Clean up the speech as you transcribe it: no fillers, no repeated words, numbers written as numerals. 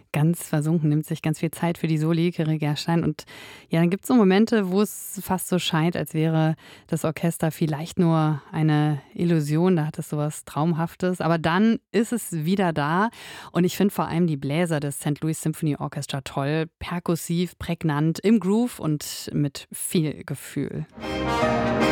ganz versunken, nimmt sich ganz viel Zeit für die Soli, Kiri Gerstein. Und ja, dann gibt es so Momente, wo es fast so scheint, als wäre das Orchester vielleicht nur eine Illusion. Da hat es so was Traumhaftes. Aber dann ist es wieder da. Und ich finde vor allem die Bläser des St. Louis Symphony Orchestra toll. Perkussiv, prägnant, im Groove und mit viel Gefühl.